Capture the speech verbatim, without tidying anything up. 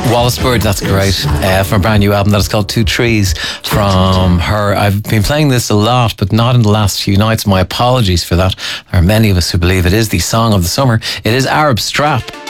Wallace Bird, that's great. Uh, from a brand new album that is called Two Trees from her. I've been playing this a lot, but not in the last few nights. My apologies for that. There are many of us who believe it is the song of the summer. It is Arab Strap.